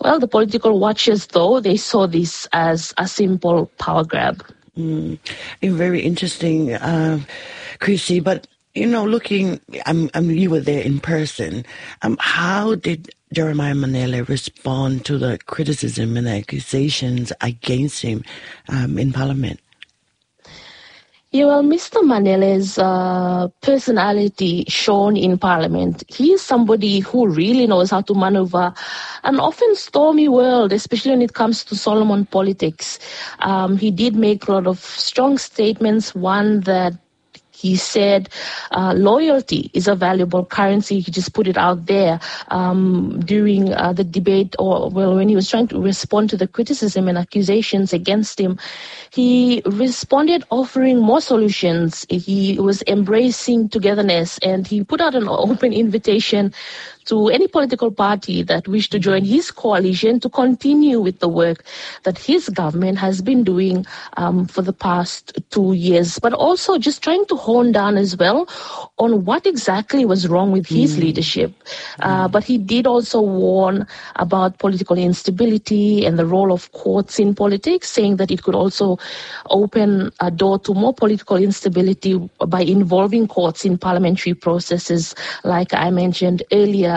Well, the political watchers, though, they saw this as a simple power grab. Very interesting, Chrissy. But looking, you were there in person. How did Jeremiah Manele respond to the criticism and accusations against him in Parliament? Yeah, well, Mr. Manele's personality shown in Parliament. He is somebody who really knows how to maneuver an often stormy world, especially when it comes to Solomon politics. He did make a lot of strong statements. One that he said loyalty is a valuable currency. He just put it out there during the debate, when he was trying to respond to the criticism and accusations against him. He responded offering more solutions. He was embracing togetherness, and he put out an open invitation to any political party that wished to join his coalition to continue with the work that his government has been doing for the past 2 years, but also just trying to hone down as well on what exactly was wrong with his leadership. But he did also warn about political instability and the role of courts in politics, saying that it could also open a door to more political instability by involving courts in parliamentary processes, like I mentioned earlier.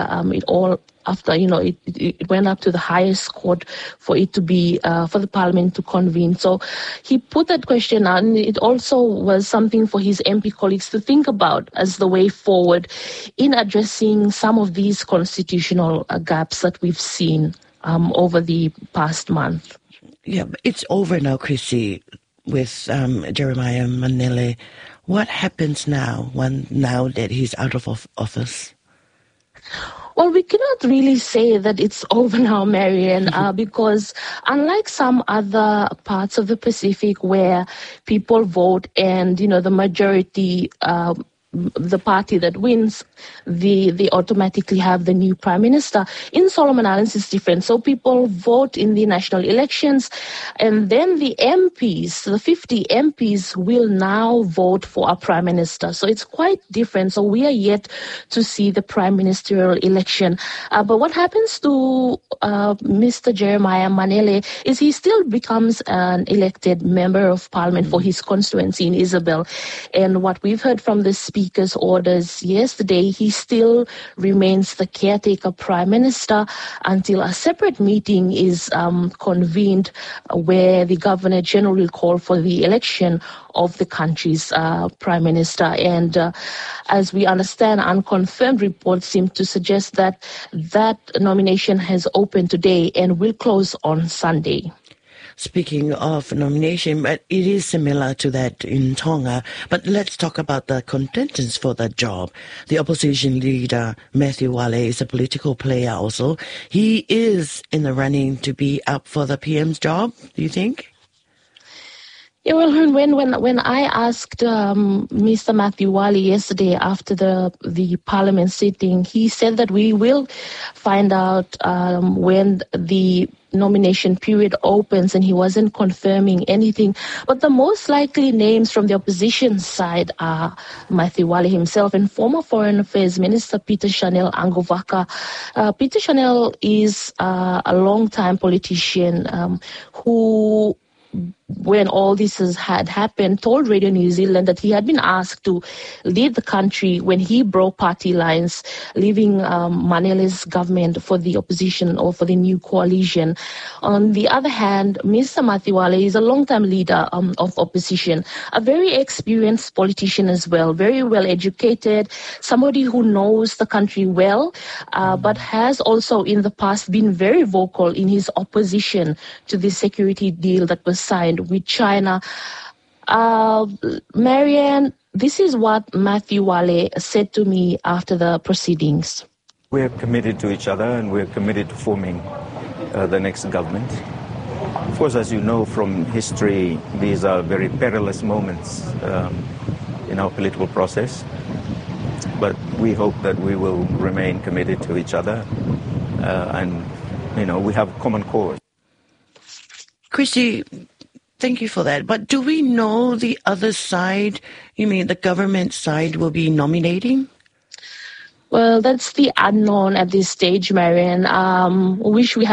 It went up to the highest court for it to be, for the parliament to convene. So he put that question out, and it also was something for his MP colleagues to think about as the way forward in addressing some of these constitutional gaps that we've seen over the past month. Yeah, it's over now, Chrissy, with Jeremiah Manele. What happens now that he's out of office? Well, we cannot really say that it's over now, Marian, because unlike some other parts of the Pacific where people vote and, the majority, the party that wins, they automatically have the new prime minister. In Solomon Islands, it's different. So people vote in the national elections, and then the MPs, the 50 MPs, will now vote for a prime minister. So it's quite different. So we are yet to see the prime ministerial election. But what happens to Mr. Jeremiah Manele is he still becomes an elected member of parliament for his constituency in Isabel. And what we've heard from the Speaker's orders yesterday, he still remains the caretaker prime minister until a separate meeting is convened where the Governor General will call for the election of the country's prime minister. And as we understand, unconfirmed reports seem to suggest that that nomination has opened today and will close on Sunday. Speaking of nomination, but it is similar to that in Tonga. But let's talk about the contenders for the job. The opposition leader, Matthew Wale, is a political player also. He is in the running to be up for the PM's job, do you think? Yeah, well, when I asked Mr. Matthew Wale yesterday after the parliament sitting, he said that we will find out when the nomination period opens, and he wasn't confirming anything. But the most likely names from the opposition side are Matthew Wale himself and former Foreign Affairs Minister Peter Chanel Angovaka. Peter Chanel is a long-time politician who, when all this had happened, told Radio New Zealand that he had been asked to lead the country when he broke party lines, leaving Manele's government for the opposition or for the new coalition. On the other hand, Mr. Matthew Wale is a long-time leader of opposition, a very experienced politician as well, very well educated, somebody who knows the country well, but has also in the past been very vocal in his opposition to the security deal that was signed with China. Marianne, this is what Matthew Wale said to me after the proceedings. We're committed to each other, and we're committed to forming the next government. Of course, as you know from history, these are very perilous moments in our political process. But we hope that we will remain committed to each other, and we have a common cause. Chrissy, thank you for that. But do we know the other side, you mean the government side, will be nominating? Well, that's the unknown at this stage, Marian. Wish we had